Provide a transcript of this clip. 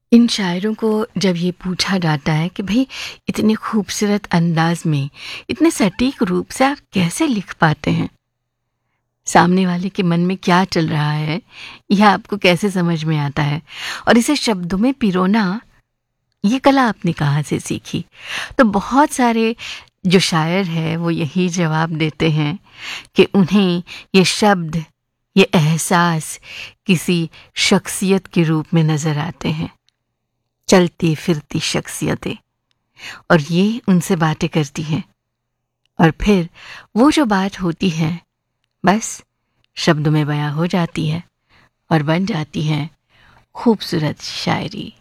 इन शायरों को जब ये पूछा जाता है कि भाई इतने खूबसूरत अंदाज में, इतने सटीक रूप से आप कैसे लिख पाते हैं? सामने वाले के मन में क्या चल रहा है, यह आपको कैसे समझ में आता है? और इसे शब्दों में पिरोना, ये कला आपने कहाँ से सीखी? तो बहुत सारे जो शायर हैं वो यही जवाब देते हैं कि उन्हें ये शब्द, ये एहसास किसी शख्सियत के रूप में नज़र आते हैं, चलती फिरती शख्सियतें, और ये उनसे बातें करती हैं। और फिर वो जो बात होती है बस शब्दों में बयां हो जाती है और बन जाती है खूबसूरत शायरी।